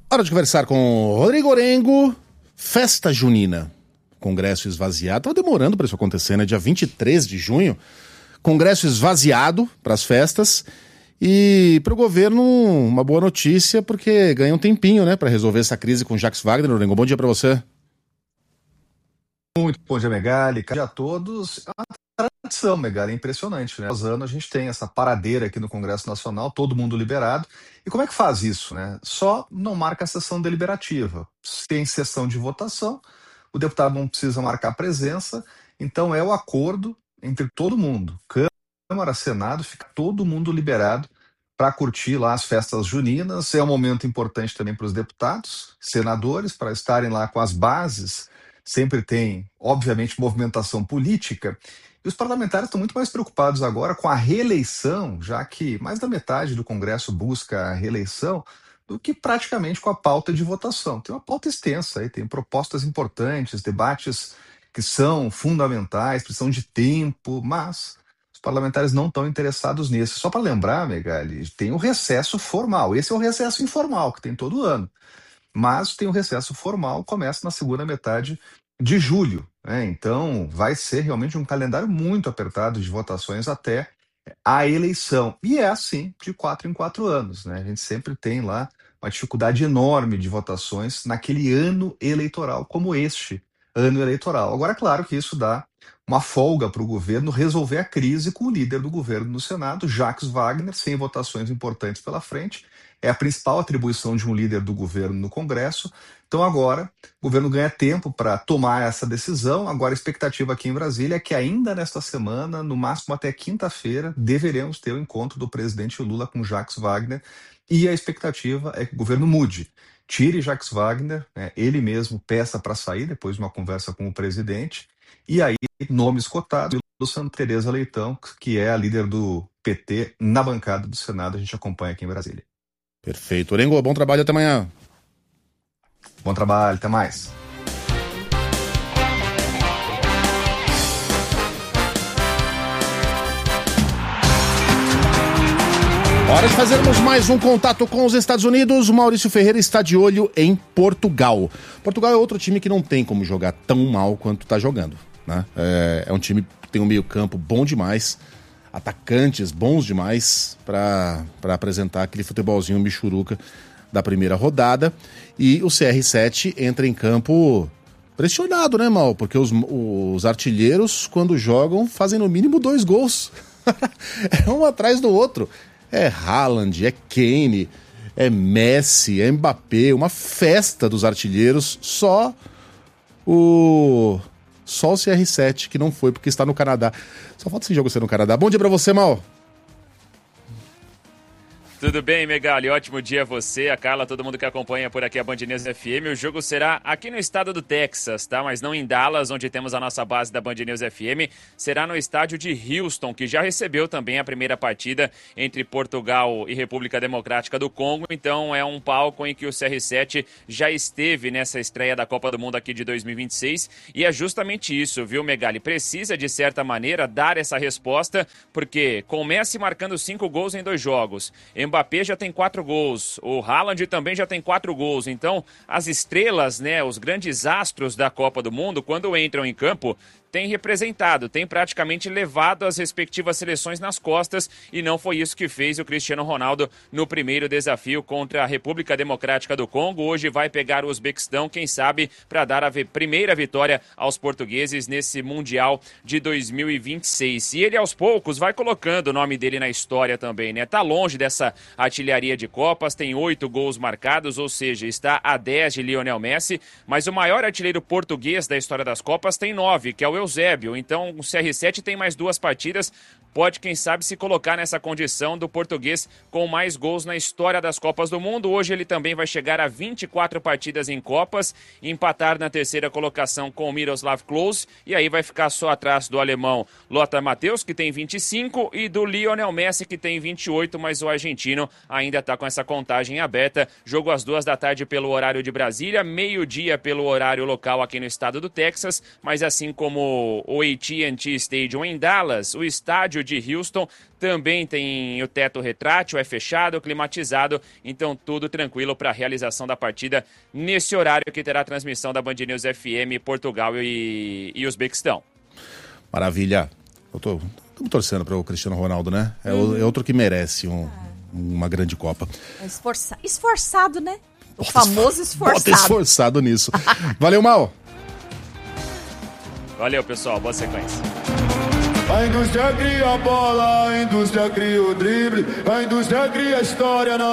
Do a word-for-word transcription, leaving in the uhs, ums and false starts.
Hora de conversar com Rodrigo Orengo. Festa junina. Congresso esvaziado. Tava demorando para isso acontecer, né? Dia vinte e três de junho. Congresso esvaziado para as festas. E para o governo, uma boa notícia, porque ganha um tempinho, né? Para resolver essa crise com Jacques Wagner. Orengo, bom dia para você. Muito bom dia, Megali. Bom dia a todos. É uma tradição, Megali, é impressionante, né? Há anos a gente tem essa paradeira aqui no Congresso Nacional, todo mundo liberado. E como é que faz isso, né? Só não marca a sessão deliberativa. Tem sessão de votação, o deputado não precisa marcar presença, então é o acordo entre todo mundo. Câmara, Senado, fica todo mundo liberado para curtir lá as festas juninas. É um momento importante também para os deputados, senadores, para estarem lá com as bases. Sempre tem, obviamente, movimentação política. E os parlamentares estão muito mais preocupados agora com a reeleição, já que mais da metade do Congresso busca a reeleição, do que praticamente com a pauta de votação. Tem uma pauta extensa, aí, tem propostas importantes, debates que são fundamentais, precisam de tempo, mas os parlamentares não estão interessados nisso. Só para lembrar, Megali, tem o recesso formal. Esse é o recesso informal, que tem todo ano. Mas tem o recesso formal, começa na segunda metade de julho, né? Então vai ser realmente um calendário muito apertado de votações até a eleição. E é assim de quatro em quatro anos, né? A gente sempre tem lá uma dificuldade enorme de votações naquele ano eleitoral, como este ano eleitoral. Agora, claro que isso dá uma folga para o governo resolver a crise com o líder do governo no Senado, Jacques Wagner, sem votações importantes pela frente. É a principal atribuição de um líder do governo no Congresso. Então agora o governo ganha tempo para tomar essa decisão. Agora a expectativa aqui em Brasília é que ainda nesta semana, no máximo até quinta-feira, deveremos ter o encontro do presidente Lula com Jacques Wagner. E a expectativa é que o governo mude. Tire Jacques Wagner, né, ele mesmo peça para sair depois de uma conversa com o presidente. E aí, nomes cotados, Santa Tereza Leitão, que é a líder do P T na bancada do Senado, a gente acompanha aqui em Brasília. Perfeito. Orengo, bom trabalho, até amanhã. Bom trabalho, até mais. Hora de fazermos mais um contato com os Estados Unidos. O Maurício Ferreira está de olho em Portugal. Portugal é outro time que não tem como jogar tão mal quanto está jogando, né? É, é um time que tem um meio-campo bom demais, atacantes bons demais para apresentar aquele futebolzinho michuruca da primeira rodada. E o C R sete entra em campo pressionado, né, Mal? Porque os, os artilheiros, quando jogam, fazem no mínimo dois gols. É um atrás do outro. É Haaland, é Kane, é Messi, é Mbappé, uma festa dos artilheiros. Só o... Só o C R sete, que não foi porque está no Canadá. Só falta esse jogo ser no Canadá. Bom dia pra você, Mal. Tudo bem, Megali? Ótimo dia a você, a Carla, todo mundo que acompanha por aqui a Band News F M. O jogo será aqui no estado do Texas, tá? Mas não em Dallas, onde temos a nossa base da Band News F M. Será no estádio de Houston, que já recebeu também a primeira partida entre Portugal e República Democrática do Congo. Então é um palco em que o C R sete já esteve nessa estreia da Copa do Mundo aqui de dois mil e vinte e seis. E é justamente isso, viu, Megali? Precisa, de certa maneira, dar essa resposta, porque comece marcando cinco gols em dois jogos. Mbappé já tem quatro gols, o Haaland também já tem quatro gols, então as estrelas, né, os grandes astros da Copa do Mundo, quando entram em campo, tem representado, tem praticamente levado as respectivas seleções nas costas, e não foi isso que fez o Cristiano Ronaldo no primeiro desafio contra a República Democrática do Congo. Hoje vai pegar o Uzbequistão, quem sabe, para dar a primeira vitória aos portugueses nesse Mundial de dois mil e vinte e seis. E ele, aos poucos, vai colocando o nome dele na história também, né? Tá longe dessa artilharia de Copas, tem oito gols marcados, ou seja, está a dez de Lionel Messi, mas o maior artilheiro português da história das Copas tem nove, que é o Eusébio. Então o C R sete tem mais duas partidas, pode, quem sabe, se colocar nessa condição do português com mais gols na história das Copas do Mundo. Hoje ele também vai chegar a vinte e quatro partidas em Copas, empatar na terceira colocação com o Miroslav Klose, e aí vai ficar só atrás do alemão Lothar Matthäus, que tem vinte e cinco, e do Lionel Messi, que tem vinte e oito, mas o argentino ainda está com essa contagem aberta. Jogo às duas da tarde pelo horário de Brasília, meio-dia pelo horário local aqui no estado do Texas, mas assim como o A T and T Stadium em Dallas, o estádio estádio de Houston também tem o teto retrátil, é fechado, climatizado, então tudo tranquilo para a realização da partida nesse horário que terá a transmissão da Band News F M Portugal e, e Uzbequistão. Maravilha. Eu tô, tô torcendo para o Cristiano Ronaldo, né? É, uhum. é outro que merece um, uma grande Copa. É esforça... Esforçado, né? O bota famoso esforçado. Bota esforçado nisso. Valeu, Mal. Valeu, pessoal. Boa sequência. A indústria cria a bola, a indústria cria o drible, a indústria cria a história.